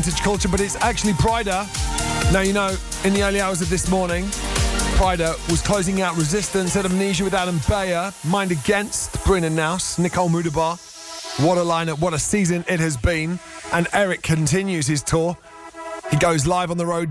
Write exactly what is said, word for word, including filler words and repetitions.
vintage culture, but it's actually Pryda. Now, you know, in the early hours of this morning, Pryda was closing out Resistance at Amnesia with Adam Beyer, Mind Against, Bruna Naus, Nicole Mudabar. What a lineup, what a season it has been. And Eric continues his tour. He goes live on the road